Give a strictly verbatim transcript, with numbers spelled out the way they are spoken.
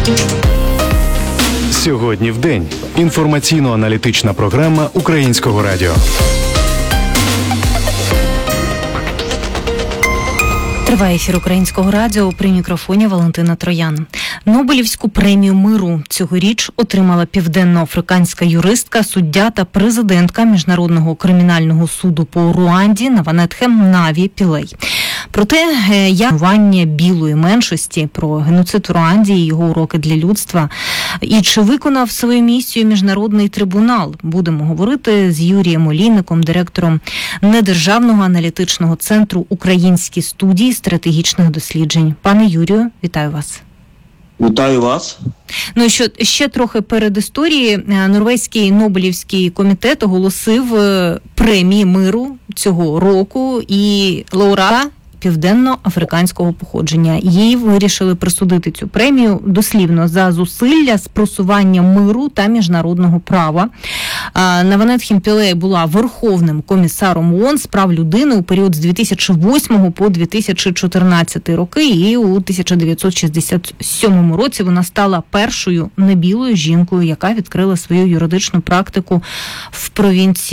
Сьогодні в день. Інформаційно-аналітична програма Українського радіо. Триває ефір Українського радіо, при мікрофоні Валентина Троян. Нобелівську премію миру цьогоріч отримала південноафриканська юристка, суддя та президентка Міжнародного кримінального суду по Руанді Наванетхем Наві Пілей. Про те, як руйнування білої меншості, про геноцид у Руанді і його уроки для людства, і чи виконав свою місію Міжнародний трибунал, будемо говорити з Юрієм Олійником, директором Недержавного аналітичного центру «Українські студії стратегічних досліджень». Пане Юрію, вітаю вас. Вітаю вас. Ну і що, ще трохи перед історії. Норвезький Нобелівський комітет оголосив премії миру цього року і лауреата південно-африканського походження. Їй вирішили присудити цю премію дослівно за зусилля з просування миру та міжнародного права. Наванетхем Пілей була Верховним комісаром ООН з прав людини у період з дві тисячі восьмого по дві тисячі чотирнадцятий роки, і у тисяча дев'ятсот шістдесят сьомому році вона стала першою небілою жінкою, яка відкрила свою юридичну практику в провінції